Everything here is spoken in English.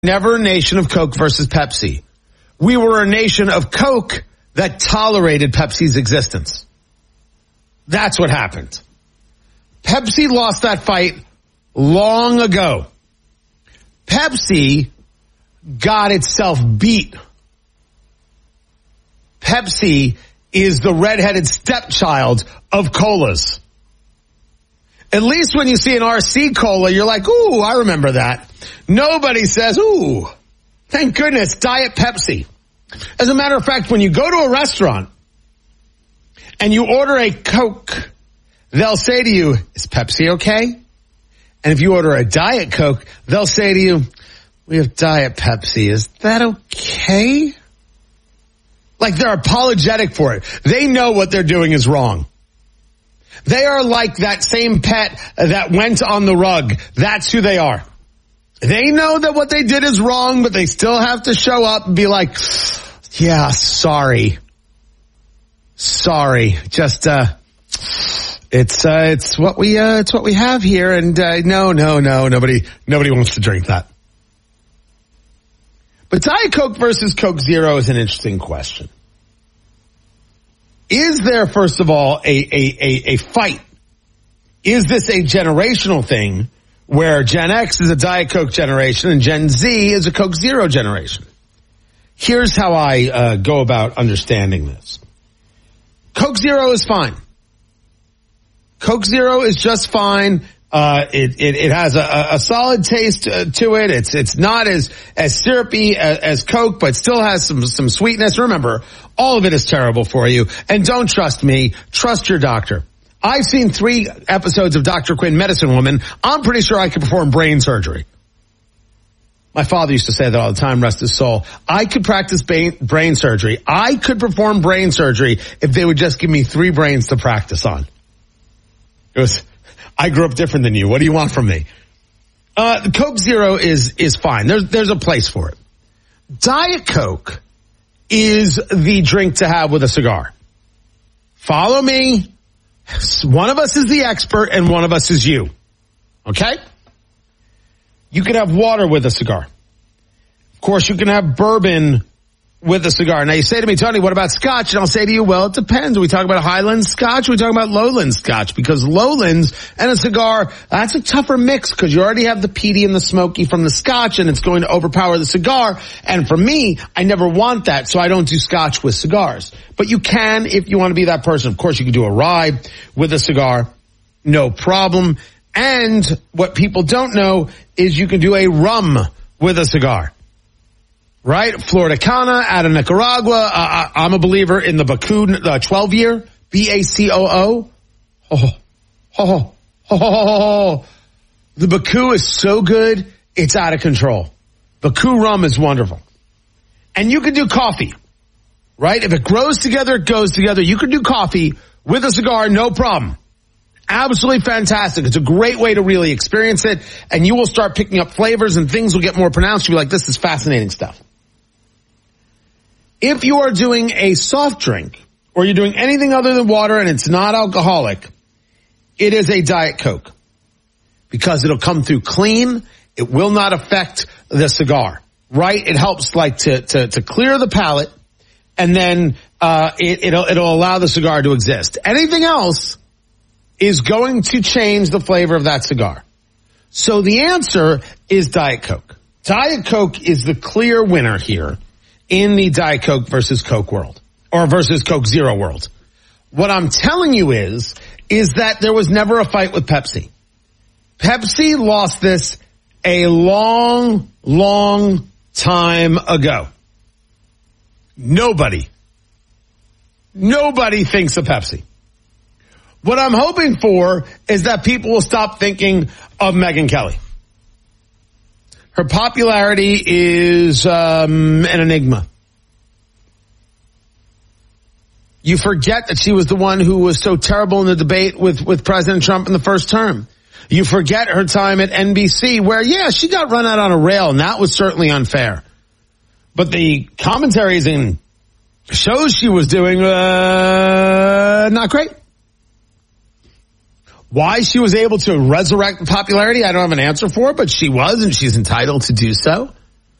Never a nation of Coke versus Pepsi. We were a nation of Coke that tolerated Pepsi's existence. That's what happened. Pepsi lost that fight long ago. Pepsi got itself beat. Pepsi is the redheaded stepchild of colas. At least when you see an RC cola, you're like, ooh, I remember that. Nobody says, ooh, thank goodness, Diet Pepsi. As a matter of fact, when you go to a restaurant and you order a Coke, they'll say to you, is Pepsi okay? And if you order a Diet Coke, they'll say to you, we have Diet Pepsi. Is that okay? Like they're apologetic for it. They know what they're doing is wrong. They are like that same pet that went on the rug. That's who they are. They know that what they did is wrong, but they still have to show up and be like, yeah, sorry. Sorry. Just, it's what we have here. And, no, nobody wants to drink that. But Diet Coke versus Coke Zero is an interesting question. Is there, first of all, a fight? Is this a generational thing where Gen X is a Diet Coke generation and Gen Z is a Coke Zero generation? Here's how I go about understanding this. Coke Zero is fine. Coke Zero is just fine. It has a solid taste to it. It's not as syrupy as Coke, but still has some sweetness. Remember, all of it is terrible for you. And don't trust me. Trust your doctor. I've seen 3 episodes of Dr. Quinn, Medicine Woman. I'm pretty sure I could perform brain surgery. My father used to say that all the time, rest his soul. I could practice brain surgery. I could perform brain surgery if they would just give me 3 brains to practice on. I grew up different than you. What do you want from me? The Coke Zero is fine. There's a place for it. Diet Coke is the drink to have with a cigar. Follow me. One of us is the expert and one of us is you. Okay? You can have water with a cigar. Of course, you can have bourbon with a cigar. Now you say to me, Tony, what about scotch? And I'll say to you, well, it depends. Are we talking about Highland scotch? Are we talking about Lowland scotch? Because Lowlands and a cigar, that's a tougher mix because you already have the peaty and the smoky from the scotch and it's going to overpower the cigar. And for me, I never want that, so I don't do scotch with cigars. But you can if you want to be that person. Of course, you can do a rye with a cigar. No problem. And what people don't know is you can do a rum with a cigar. Right? Florida Cana out of Nicaragua. I'm a believer in the Baku 12-year. BACOO. The Baku is so good, it's out of control. Baku rum is wonderful. And you can do coffee. Right? If it grows together, it goes together. You can do coffee with a cigar, no problem. Absolutely fantastic. It's a great way to really experience it. And you will start picking up flavors and things will get more pronounced. You'll be like, this is fascinating stuff. If you are doing a soft drink or you're doing anything other than water and it's not alcoholic, it is a Diet Coke because it'll come through clean. It will not affect the cigar, right? It helps like to clear the palate and then, it'll allow the cigar to exist. Anything else is going to change the flavor of that cigar. So the answer is Diet Coke. Diet Coke is the clear winner here in the Diet Coke versus Coke world, or versus Coke Zero world. What I'm telling you is that there was never a fight with Pepsi. Pepsi lost this a long time ago. Nobody thinks of Pepsi. What I'm hoping for is that people will stop thinking of Megyn Kelly. Her popularity is an enigma. You forget that she was the one who was so terrible in the debate with President Trump in the first term. You forget her time at NBC where, yeah, she got run out on a rail, and that was certainly unfair. But the commentaries and shows she was doing, not great. Why she was able to resurrect popularity, I don't have an answer for, but she was, and she's entitled to do so.